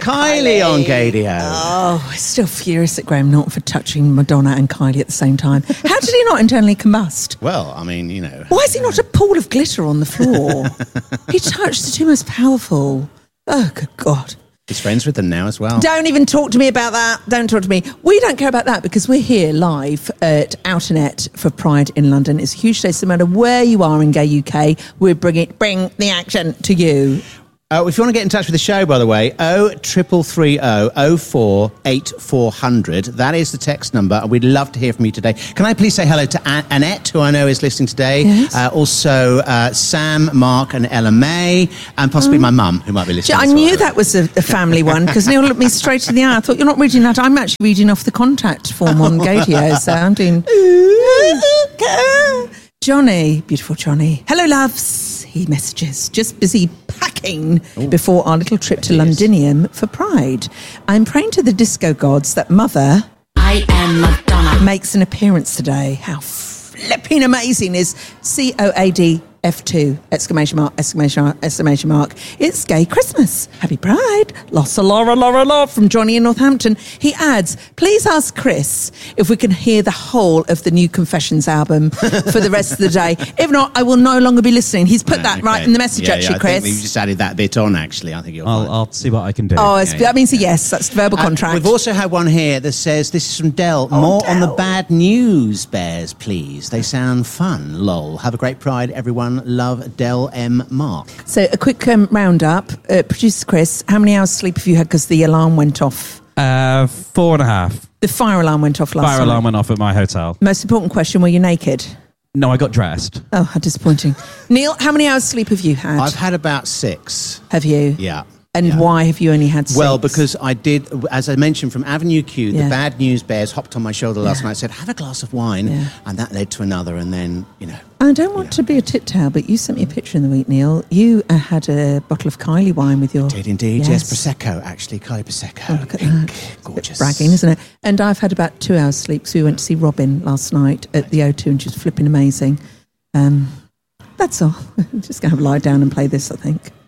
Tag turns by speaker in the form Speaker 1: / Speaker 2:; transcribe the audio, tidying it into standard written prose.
Speaker 1: Kylie on Gadio.
Speaker 2: Oh, I'm still furious at Graham Norton for touching Madonna and Kylie at the same time. How did he not internally combust?
Speaker 1: Well, I mean, you know.
Speaker 2: Why is he not a pool of glitter on the floor? He touched the two most powerful. Oh, good God.
Speaker 1: He's friends with them now as well.
Speaker 2: Don't even talk to me about that. Don't talk to me. We don't care about that because we're here live at Outernet for Pride in London. It's a huge day, so no matter where you are in gay UK, we bring the action to you.
Speaker 1: If you want to get in touch with the show, by the way, 0330 04 8400. That is the text number, and we'd love to hear from you today. Can I please say hello to Annette, who I know is listening today?
Speaker 2: Yes.
Speaker 1: Also, Sam, Mark, and Ella May, and possibly my mum, who might be listening.
Speaker 2: I knew that was a family one because Neil looked me straight in the eye. I thought, you're not reading that. I'm actually reading off the contact form on Gadio, so I'm doing... Johnny, beautiful Johnny. Hello, loves. He messages, just busy packing before our little trip to Londinium for Pride. I'm praying to the disco gods that Mother,
Speaker 3: I am Madonna,
Speaker 2: makes an appearance today. How flipping amazing is COAD F2, exclamation mark, exclamation mark, exclamation mark. It's gay Christmas. Happy Pride. Lossa Laura from Johnny in Northampton. He adds, please ask Chris if we can hear the whole of the new Confessions album for the rest of the day. If not, I will no longer be listening. He's put that right in the message, actually, Chris.
Speaker 1: I think we've just added that bit on, actually. I think you'll find.
Speaker 4: I'll see what I can do.
Speaker 2: Oh, that means a yes. That's the verbal contract.
Speaker 1: We've also had one here that says, this is from Del. More on the bad news bears, please. They sound fun. Lol. Have a great Pride, everyone. Love, Del M. Mark.
Speaker 2: So a quick roundup. Producer Chris, how many hours sleep have you had because the alarm went off?
Speaker 4: 4.5.
Speaker 2: The fire alarm went off last night.
Speaker 4: Fire alarm went off at my hotel.
Speaker 2: Most important question, were you naked?
Speaker 4: No, I got dressed.
Speaker 2: Oh, how disappointing. Neil, how many hours sleep have you had?
Speaker 1: I've had about 6.
Speaker 2: Have you?
Speaker 1: Yeah.
Speaker 2: And why have you only had 6?
Speaker 1: Well, because I did, as I mentioned, from Avenue Q, the bad news bears hopped on my shoulder last night and said, have a glass of wine. Yeah. And that led to another. And then,
Speaker 2: I don't want to be a tit-tail, but you sent me a picture in the week, Neil. You had a bottle of Kylie wine with your...
Speaker 1: I did indeed, yes. Prosecco, actually. Kylie Prosecco.
Speaker 2: Oh, look at that.
Speaker 1: Gorgeous.
Speaker 2: Bragging, isn't it? And I've had about 2 hours sleep, so we went to see Robin last night at the O2 and she's flipping amazing. That's all. I'm just going to lie down and play this, I think.